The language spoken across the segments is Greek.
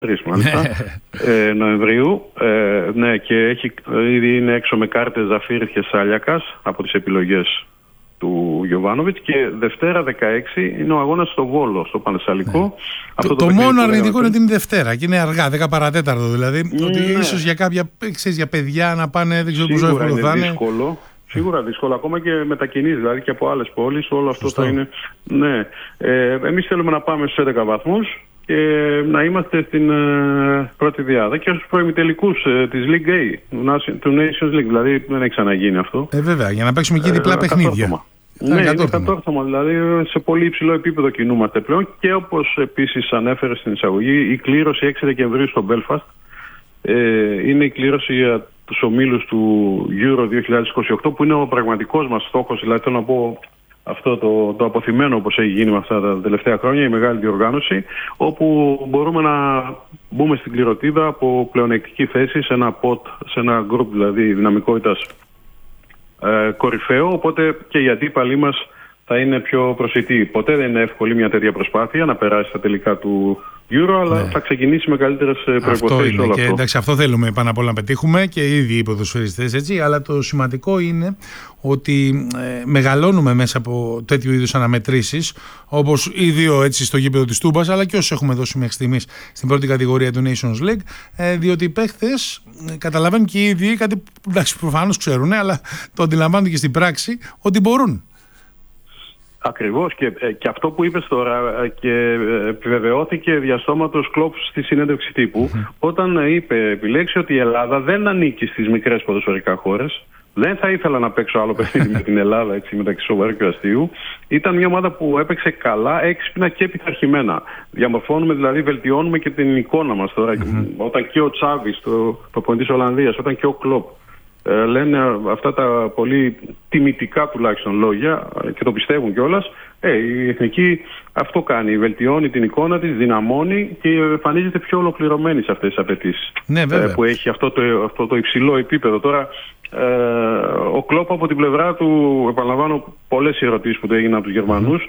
μάλιστα, Νοεμβρίου. Ναι, και ήδη είναι έξω με κάρτες Ζαφίρης και Σάλιακας από τις επιλογές του Γιοβάνοβιτς, και Δευτέρα 16 είναι ο αγώνας στο Βόλο, στο Πανεσσαλικό. Ναι. Το μόνο αρνητικό είναι την Δευτέρα και είναι αργά, 10 παρατέταρτο δηλαδή. Ναι. Ότι ίσως για κάποια, ξέρεις, για παιδιά να πάνε, δεν ξέρω πόσο εύκολο θα είναι. Σίγουρα δύσκολο, ακόμα και μετακινήσεις, δηλαδή και από άλλες πόλεις, όλο αυτό θα είναι. Ναι. Εμείς θέλουμε να πάμε στους 11 βαθμούς και να είμαστε στην πρώτη διάδα και στους προημιτελικούς της League A, του Nations League. Δηλαδή δεν έχει ξαναγίνει αυτό. Βέβαια, για να παίξουμε εκεί διπλά παιχνίδια. Ναι, είναι κατόρθωμα. Δηλαδή σε πολύ υψηλό επίπεδο κινούμαστε πλέον, και όπως επίσης ανέφερε στην εισαγωγή, η κλήρωση 6 Δεκεμβρίου στο Belfast είναι η κλήρωση για τους ομίλους του Euro 2028, που είναι ο πραγματικός μας στόχος. Δηλαδή θέλω να πω αυτό το αποθυμένο, όπως έχει γίνει με αυτά τα τελευταία χρόνια, η μεγάλη διοργάνωση, όπου μπορούμε να μπούμε στην κληρωτίδα από πλεονεκτική θέση σε ένα group δηλαδή δυναμικότητας κορυφαίο, οπότε και οι αντίπαλοι μας θα είναι πιο προσιτοί. Ποτέ δεν είναι εύκολη μια τέτοια προσπάθεια να περάσει στα τελικά του Euro, αλλά θα ξεκινήσει με καλύτερες προϋποθέσεις όλο αυτό. Εντάξει, αυτό θέλουμε πάνω απ' όλα να πετύχουμε και ήδη οι ποδοσφαιριστές, έτσι. Αλλά το σημαντικό είναι ότι μεγαλώνουμε μέσα από τέτοιου είδους αναμετρήσεις, όπως οι δύο έτσι στο γήπεδο της Τούμπας, αλλά και όσους έχουμε δώσει μέχρι στιγμής στην πρώτη κατηγορία του Nations League, διότι οι παίχτες καταλαβαίνουν και ήδη κάτι που προφανώς ξέρουν, αλλά το αντιλαμβάνονται και στην πράξη, ότι μπορούν. Ακριβώς, και αυτό που είπες τώρα και επιβεβαιώθηκε διαστόματος Κλοπ στη συνέντευξη τύπου, όταν είπε επιλέξει ότι η Ελλάδα δεν ανήκει στις μικρές ποδοσφαιρικά χώρες. Δεν θα ήθελα να παίξω άλλο παιχνίδι με την Ελλάδα, έτσι, μεταξύ σοβαρού και αστείου. Ήταν μια ομάδα που έπαιξε καλά, έξυπνα και πειθαρχημένα. Διαμορφώνουμε, δηλαδή βελτιώνουμε και την εικόνα μας τώρα. Όταν και ο Τσάβης, το προπονητής Ολλανδίας, όταν και ο Κλοπ λένε αυτά τα πολύ τιμητικά τουλάχιστον λόγια, και το πιστεύουν κιόλας, η εθνική αυτό κάνει, βελτιώνει την εικόνα της, δυναμώνει και εμφανίζεται πιο ολοκληρωμένη σε αυτές τις απαιτήσεις, που έχει αυτό το υψηλό επίπεδο. Τώρα ο Κλοπ από την πλευρά του, επαναλαμβάνω πολλές ερωτήσεις που του έγιναν από τους Γερμανούς,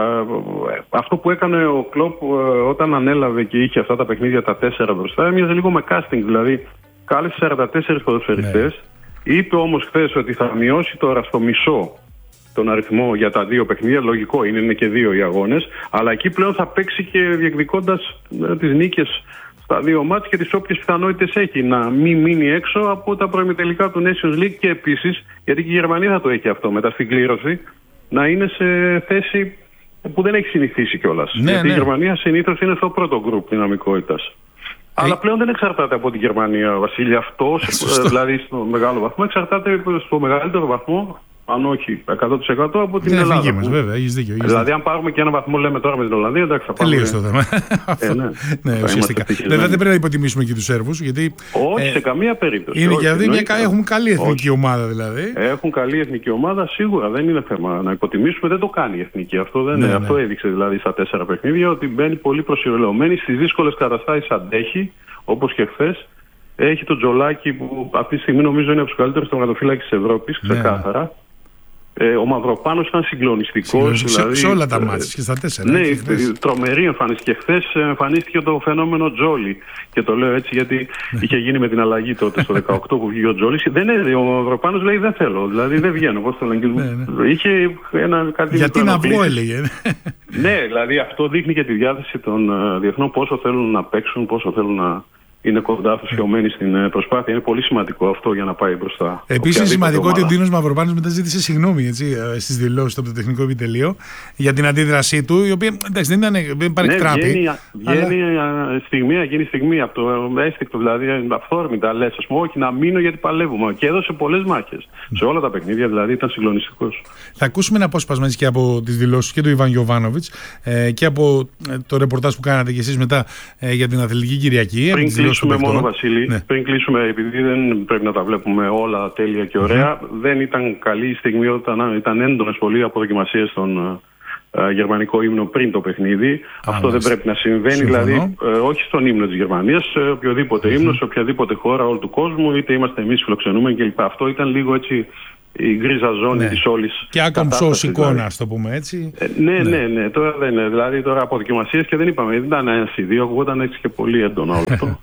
αυτό που έκανε ο Κλοπ όταν ανέλαβε και είχε αυτά τα παιχνίδια τα 4 μπροστά, έμοιαζε λίγο με casting, δηλαδή κάλεσε 44 ποδοσφαιριστές. Είπε όμως χθες ότι θα μειώσει τώρα στο μισό τον αριθμό για τα 2 παιχνίδια. Λογικό είναι και 2 οι αγώνες. Αλλά εκεί πλέον θα παίξει και διεκδικώντας τις νίκες στα 2 μάτς και τις όποιες πιθανότητες έχει να μην μείνει έξω από τα προημιτελικά του Nations League, και επίσης, γιατί και η Γερμανία θα το έχει αυτό μετά στην κλήρωση, να είναι σε θέση που δεν έχει συνηθίσει κιόλας. Γιατί η Γερμανία συνήθως είναι στο πρώτο γκρουπ δυναμικότητας. Αλλά πλέον δεν εξαρτάται από την Γερμανία, Βασίλη. Αυτό, δηλαδή στο μεγάλο βαθμό, εξαρτάται στο μεγαλύτερο βαθμό, αν όχι 100% από την Ελλάδα. Μας, βέβαια, έχεις δίκιο. Δηλαδή, αν πάρουμε και ένα βαθμό, λέμε τώρα με την Ολλανδία, εντάξει, θα πάμε. Τελείως το θέμα. Ναι, ουσιαστικά. Βέβαια, δεν πρέπει να υποτιμήσουμε και τους Σέρβους. Γιατί, όχι, σε καμία περίπτωση. Είναι και αυτοί έχουν καλή εθνική ομάδα, δηλαδή. Έχουν καλή εθνική ομάδα, σίγουρα. Δεν είναι θέμα να υποτιμήσουμε. Δεν το κάνει η εθνική. Αυτό έδειξε δηλαδή στα 4 παιχνίδια, ότι μπαίνει πολύ προσιλωμένη, στις δύσκολες καταστάσεις αντέχει, όπως και χθες. Έχει τον Τζολάκη που αυτή τη στιγμή νομίζω είναι από τους καλύτερους τερματοφύλακες της Ευρώπης, ξεκάθαρα. Ο Μαυροπάνος ήταν συγκλονιστικός. Δηλαδή, σε όλα τα μάτια και στα 4. Ναι, τρομερή εμφανίστηκε. Χθες εμφανίστηκε το φαινόμενο Τζόλι. Και το λέω έτσι γιατί είχε γίνει με την αλλαγή τότε στο 18 που βγήκε ο Τζόλι. Ο Μαυροπάνος λέει δεν θέλω, δηλαδή δεν βγαίνω. Πώς το λένε. Είχε κάτι. Γιατί να βγω, έλεγε. Ναι, δηλαδή αυτό δείχνει και τη διάθεση των διεθνών, πόσο θέλουν να παίξουν, πόσο θέλουν να είναι κοντά αφοσιωμένοι στην προσπάθεια. Είναι πολύ σημαντικό αυτό για να πάει μπροστά. Επίσης, σημαντικό ότι ο Ντίνος Μαυροπάνος μετά ζήτησε συγγνώμη στις δηλώσεις από το τεχνικό επιτελείο για την αντίδρασή του, η οποία εντάξει, δεν παρεκτράπη. Γίνει στιγμή από το αίσθηκτο, δηλαδή αυθόρμητα λες, ας πούμε, όχι να μείνω γιατί παλεύουμε. Και έδωσε πολλές μάχες. Σε όλα τα παιχνίδια δηλαδή ήταν συγκλονιστικός. Θα ακούσουμε ένα απόσπασμα έτσι και από τις δηλώσεις και του Ιβάν Γιοβάνοβιτς και από το ρεπορτάζ που κάνατε κι εσείς μετά για την Αθλητική Κυριακή. Πριν κλείσουμε μόνο, Βασίλη, πριν κλείσουμε, επειδή δεν πρέπει να τα βλέπουμε όλα τέλεια και ωραία, δεν ήταν καλή η στιγμή όταν ήταν έντονες πολύ αποδοκιμασίες στον γερμανικό ύμνο πριν το παιχνίδι. Αυτό δεν πρέπει να συμβαίνει, δηλαδή όχι στον ύμνο της Γερμανίας, σε οποιοδήποτε ύμνο, σε οποιαδήποτε χώρα όλου του κόσμου, είτε είμαστε εμείς φιλοξενούμενοι κλπ. Αυτό ήταν λίγο έτσι η γκρίζα ζώνη της όλης. Και άκομψος εικόνα, ας το πούμε έτσι. Ναι. Τώρα δεν είναι. Δηλαδή τώρα από δοκιμασίες και δεν είπαμε. Δεν ήταν 1 ή 2, ακούγονταν έτσι και πολύ έντονο όλο αυτό.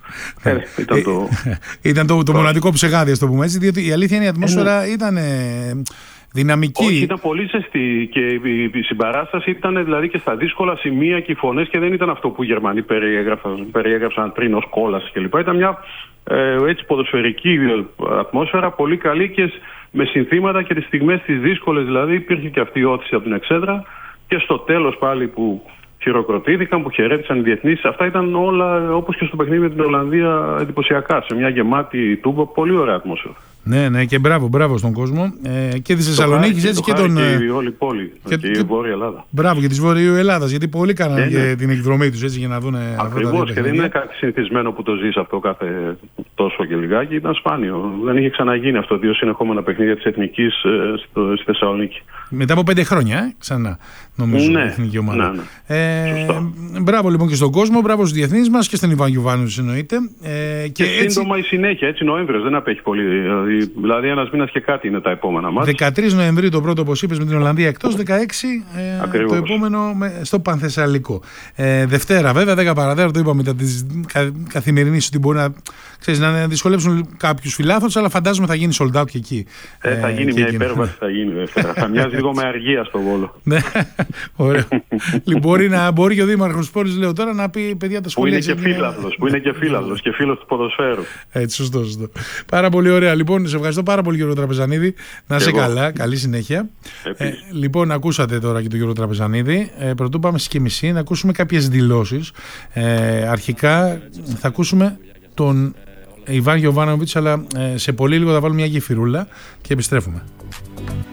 Ήταν το μοναδικό ψεγάδι, ας το πούμε έτσι, διότι η αλήθεια είναι η ατμόσφαιρα ήταν δυναμική. Όχι, ήταν πολύ ζεστή και η συμπαράσταση ήταν δηλαδή και στα δύσκολα σημεία και οι φωνές και δεν ήταν αυτό που οι Γερμανοί περιέγραψαν πριν ως κόλαση κλπ. Ήταν μια έτσι ποδοσφαιρική ατμόσφαιρα, πολύ καλή και με συνθήματα και τις στιγμές τις δύσκολες, δηλαδή υπήρχε και αυτή η όθηση από την εξέδρα και στο τέλος πάλι που χειροκροτήθηκαν, που χαιρέτησαν οι διεθνείς. Αυτά ήταν όλα όπως και στο παιχνίδι με την Ολλανδία εντυπωσιακά, σε μια γεμάτη Τούμπα, πολύ ωραία ατμόσφαιρα. Ναι, και μπράβο στον κόσμο. Και τη Θεσσαλονίκη έτσι και τον. Και η όλη πόλη. Και η Βόρεια Ελλάδα. Μπράβο και τη Βορείου Ελλάδα, γιατί πολλοί κάνανε και την εκδρομή του έτσι για να δουν. Ακριβώς, και δεν είναι κάτι συνηθισμένο που το ζεις αυτό κάθε τόσο και λιγάκι. Ήταν σπάνιο. Δεν είχε ξαναγίνει αυτό 2 συνεχόμενα παιχνίδια της Εθνικής στη Θεσσαλονίκη. Μετά από 5 χρόνια ξανά, νομίζω, η Εθνική Ομάδα. Μπράβο λοιπόν και στον κόσμο, μπράβο στους διεθνείς μας και στον Ιβάν Γιοβάνοβιτς εννοείται. Και σύντομα η συνέχεια, έτσι Νοέμβριος, δεν απέχει πολύ. Δηλαδή 1 μήνας και κάτι είναι τα επόμενα μάτς. 13 Νοεμβρίου το πρώτο, όπως είπες, με την Ολλανδία εκτός, 16 το επόμενο στο Πανθεσσαλικό. Δευτέρα βέβαια, 10 παρατέρα, το είπαμε μετά τις καθημερινής, ότι μπορεί να δυσκολέψουν κάποιους φιλάθλους, αλλά φαντάζομαι θα γίνει sold out και εκεί. Θα γίνει μια υπέρβαση, θα γίνει Δευτέρα. Θα μοιάζει λίγο με αργία στο Βόλο. Ναι, ωραία. Μπορεί και ο Δήμαρχος Πόλης, λέω τώρα, να πει παιδιά τα σχολεία. Που είναι και φίλαθλος και φίλος του ποδοσφαίρου. Έτσι, σωστό. Πάρα πολύ ωραία. Λοιπόν, σε ευχαριστώ πάρα πολύ, Γιώργο Τραπεζανίδη. Να είσαι καλά, καλή συνέχεια. Λοιπόν, ακούσατε τώρα και τον Γιώργο Τραπεζανίδη. Πρωτού πάμε στις 9:30 να ακούσουμε κάποιες δηλώσεις. Αρχικά θα ακούσουμε τον Ιβάν Γιοβάνοβιτς, αλλά σε πολύ λίγο θα βάλουμε μια γεφυρούλα και επιστρέφουμε.